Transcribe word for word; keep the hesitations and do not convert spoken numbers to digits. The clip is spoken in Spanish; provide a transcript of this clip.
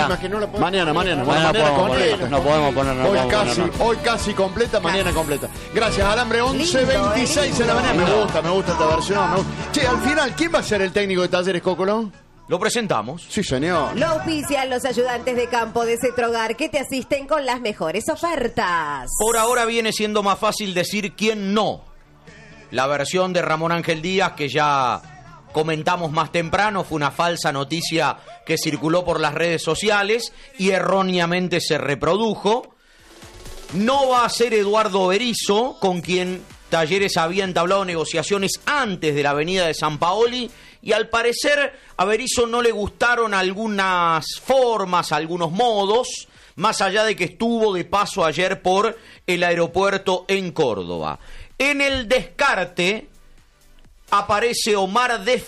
Mañana. Es que no la podemos Mañana, poner. mañana. Mañana mañana podemos completa. poner, no podemos poner, no hoy podemos casi, poner, no. hoy casi completa, mañana completa. Gracias, Alambre. once Lindo, veintiséis de la lindo. mañana. Me gusta, me gusta esta versión. me gusta. Che, al final, ¿quién va a ser el técnico de Talleres Cocolo? Lo presentamos. Sí, señor. Lo auspician los ayudantes de campo de Cetrogar que te asisten con las mejores ofertas. Por ahora viene siendo más fácil decir quién no. La versión de Ramón Ángel Díaz, que ya comentamos más temprano, fue una falsa noticia que circuló por las redes sociales y erróneamente se reprodujo. No va a ser Eduardo Berizzo, con quien Talleres había entablado negociaciones antes de la avenida de San Paoli, y al parecer a Berizzo no le gustaron algunas formas, algunos modos, más allá de que estuvo de paso ayer por el aeropuerto en Córdoba. En el descarte aparece Omar de